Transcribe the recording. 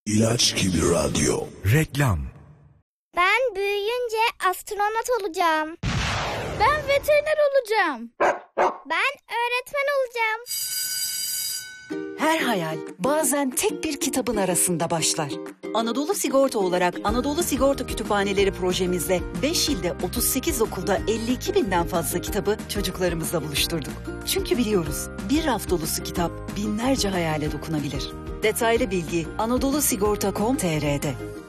İlaç gibi radyo. Reklam. Ben büyüyünce astronot olacağım. Ben veteriner olacağım. Ben öğretmen olacağım. Her hayal bazen tek bir kitabın arasında başlar. Anadolu Sigorta olarak Anadolu Sigorta Kütüphaneleri projemizde 5 ilde 38 okulda 52 binden fazla kitabı çocuklarımızla buluşturduk. Çünkü biliyoruz bir raf dolusu kitap binlerce hayale dokunabilir. Detaylı bilgi anadolusigorta.com.tr'de.